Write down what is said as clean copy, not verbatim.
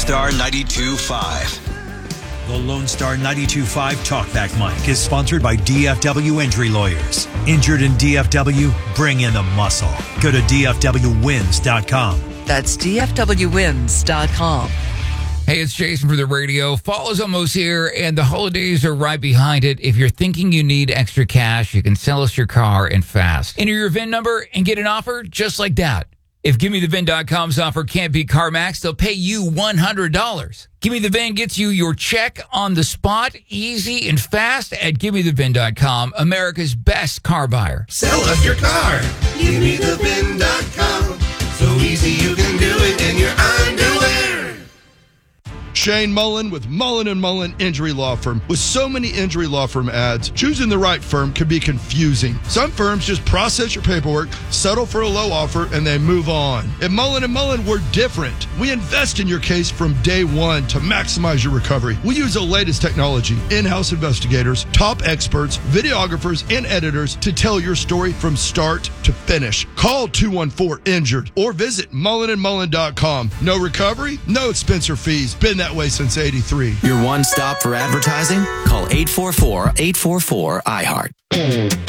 Star 92.5. The Lone Star 92.5 Talkback Mic is sponsored by DFW Injury Lawyers. Injured in DFW? Bring in the muscle. Go to DFWWins.com. That's DFWWins.com. Hey, it's Jason for the radio. Fall is almost here, and the holidays are right behind it. If you're thinking you need extra cash, you can sell us your car and fast. Enter your VIN number and get an offer just like that. If GiveMeTheVIN.com's offer can't beat CarMax, they'll pay you $100. Give Me the VIN gets you your check on the spot, easy and fast at GiveMeTheVIN.com, America's best car buyer. Sell us your car. GiveMeTheVIN.com. So easy you can do it in your underwear. Shane Mullen with Mullen & Mullen Injury Law Firm. With so many injury law firm ads, choosing the right firm can be confusing. Some firms just process your paperwork, settle for a low offer, and they move on. At Mullen & Mullen, we're different. We invest in your case from day one to maximize your recovery. We use the latest technology, in-house investigators, top experts, videographers, and editors to tell your story from start to finish. Call 214-INJURED or visit mullenandmullen.com. No recovery, no expense or fees. Been that way since 83. Your one stop for advertising? Call 844-844-IHEART.